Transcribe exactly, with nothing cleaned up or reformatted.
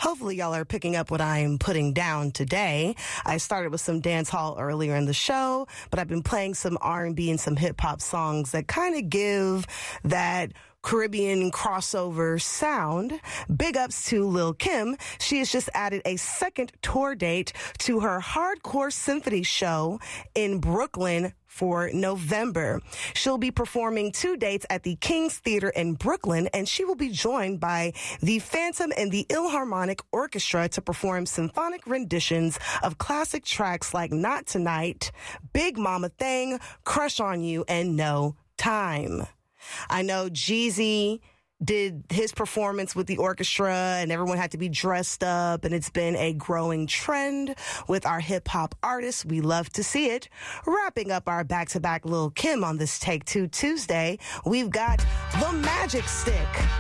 Hopefully y'all are picking up what I'm putting down today. I started with some dance hall earlier in the show, but I've been playing some R and B and some hip hop songs that kind of give that Caribbean crossover sound. Big ups to Lil' Kim. She has just added a second tour date to her Hardcore Symphony show in Brooklyn for November. She'll be performing two dates at the King's Theater in Brooklyn, and she will be joined by the Phantom and the Ilharmonic Orchestra to perform symphonic renditions of classic tracks like Not Tonight, Big Mama Thing, Crush on You, and No Time. I know Jeezy did his performance with the orchestra and everyone had to be dressed up, and it's been a growing trend with our hip hop artists. We love to see it. Wrapping up our back-to-back Lil' Kim on this Take Two Tuesday, we've got The Magic Stick.